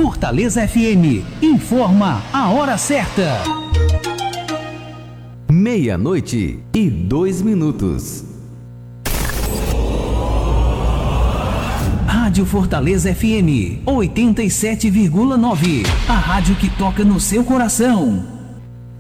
Fortaleza FM informa a hora certa. 00:02. Rádio Fortaleza FM 87,9. A rádio que toca no seu coração.